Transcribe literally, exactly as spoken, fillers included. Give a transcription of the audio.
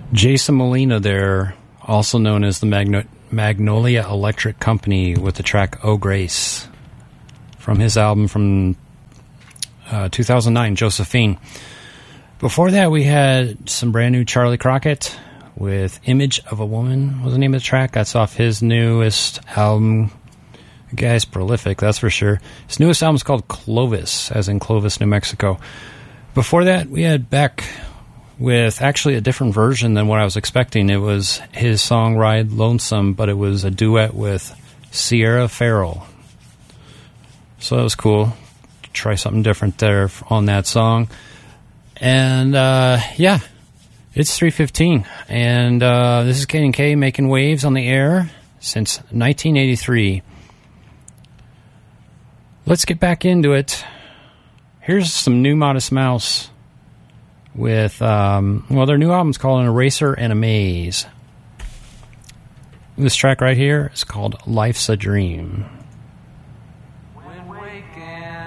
Jason Molina there, also known as the Magno- Magnolia Electric Company, with the track Oh Grace from his album from uh, two thousand nine, Josephine. Before that, we had some brand new Charlie Crockett with Image of a Woman was the name of the track. That's off his newest album. The guy's prolific, that's for sure. His newest album is called Clovis, as in Clovis, New Mexico. Before that, we had Beck with actually a different version than what I was expecting. It was his song Ride Lonesome, but it was a duet with Sierra Farrell. So that was cool. Try something different there on that song. And, uh, yeah, it's three fifteen. And uh, this is K and K making waves on the air since nineteen eighty-three. Let's get back into it. Here's some new Modest Mouse with, um, well, their new album's called An Eraser and a Maze. This track right here is called Life's a Dream. When waking